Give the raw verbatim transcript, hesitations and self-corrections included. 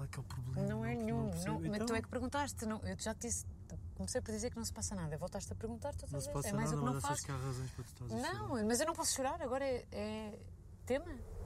é que é o problema? Não é Não- nenhum. não percebo. Não, mas Então, tu é que perguntaste. Não, eu já te disse. Comecei por dizer que não se passa nada. Voltaste a perguntar, tu Não estás se a passa dizer. É mais nada, o que não mas achas faço. que há razões para tu estás a chorar? Não, mas eu não posso chorar. Agora é, é tema.